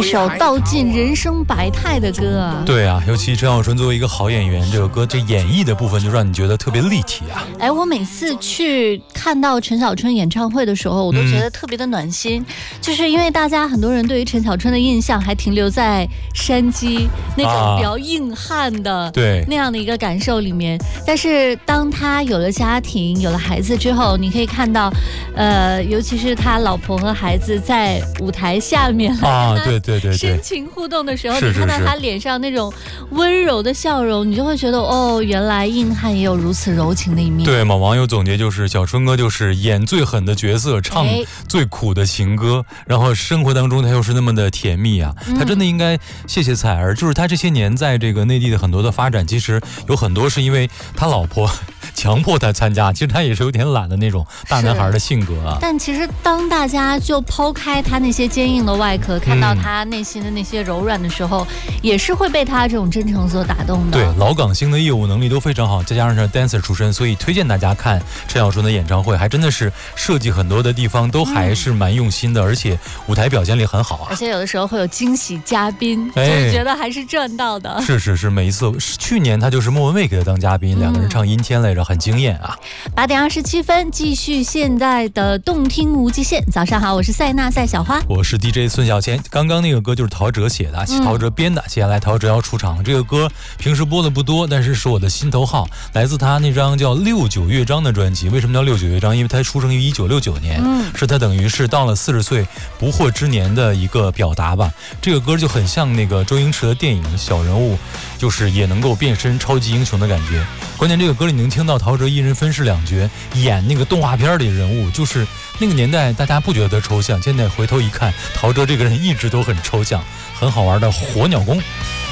一首道尽人生百态的歌啊。 对啊，尤其陈小春作为一个好演员，这首歌这演绎的部分就让你觉得特别立体啊。 我每次去看到陈小春演唱会的时候，我都觉得特别的暖心，就是因为大家很多人对于陈小春的印象还停留在山鸡那种比较硬汉的对那样的一个感受里面，但是当他有了家庭有了孩子之后，你可以看到尤其是他老婆和孩子在舞台下面对深情互动的时候，你看到他脸上那种温柔的笑容，你就会觉得哦，原来硬汉也有如此柔情的一面。 对，网友总结就是小春哥就是演最狠的角色，唱最苦的情歌，然后生活当中他又是那么的甜蜜啊。他真的应该谢谢彩儿，就是他这些年在这个内地的很多的发展，其实有很多是因为他老婆强迫他参加，其实他也是有点懒的那种大男孩的性格啊。 但其实当大家就抛开他那些坚硬的外壳，看到他内心的那些柔软的时候，也是会被他这种真诚所打动的。 对，老港星的业务能力都非常好，再加上是 dancer 出身，所以推荐大家看陈小春的演唱会，还真的是设计很多的地方都还是蛮用心的，而且舞台表现力很好啊。 而且有的时候会有惊喜嘉宾，就是觉得还是赚到的。 是，每一次去年他就是莫文蔚给他当嘉宾，两个人唱阴天来着，很惊艳啊。 8点27分，继续现在的动听无极限。早上好，我是赛娜赛小花， 我是 DJ 孙小千。刚刚那个歌就是陶喆写的，陶喆编的。接下来陶喆要出场，这个歌平时播的不多，但是我的心头好，来自他那张叫《69乐章》的专辑。为什么叫69乐章？因为他出生于1969年，是他等于是到了40岁不惑之年的一个表达吧。这个歌就很像那个周星驰的电影小人物，就是也能够变身超级英雄的感觉。关键这个歌里能听到陶喆一人分饰两角，演那个动画片里的人物，就是那个年代大家不觉得抽象，现在回头一看，陶喆这个人一直都很抽象，很好玩的火鸟功。